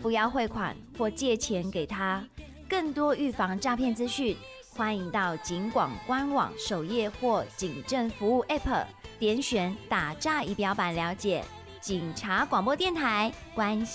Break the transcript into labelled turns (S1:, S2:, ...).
S1: 不要汇款或借钱给他。更多预防诈骗资讯，欢迎到警广官网首页或警政服务 App 点选打诈仪表板了解。警察广播电台，关心